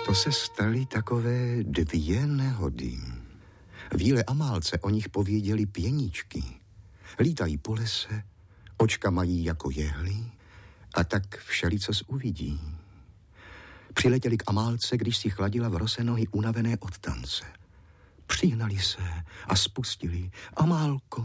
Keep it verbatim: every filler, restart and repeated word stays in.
To se staly takové dvě nehody. Víle Amálce o nich pověděli pěničky. Lítají po lese, očka mají jako jehly a tak všelicos uvidí. Přiletěli k Amálce, když si chladila v rose nohy unavené od tance. Přihnali se a spustili: Amálko,